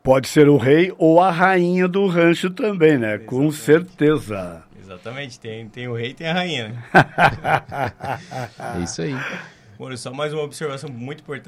Pode ser o rei ou a rainha do rancho também, né? Exatamente. Com certeza. Exatamente, tem o rei e tem a rainha, né? É isso aí. Bom, só mais uma observação muito importante.